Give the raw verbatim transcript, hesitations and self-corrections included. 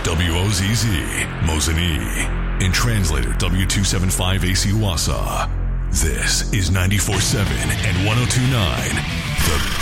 W O Z Z, Mosinee. And translator W two seventy-five A C Wausau. This is ninety-four point seven and one oh two point nine, The